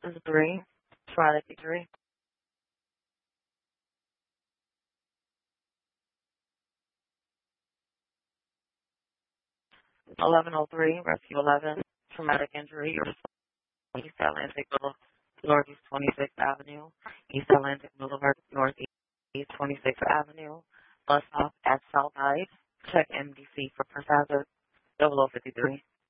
This is 3. Friday 3. 1103, Rescue 11, traumatic injury, East Atlantic Boulevard, Northeast 26th Avenue, East Atlantic Boulevard, Northeast 26th Avenue, bus stop at South Heights. Check MDC for first hazard 0053.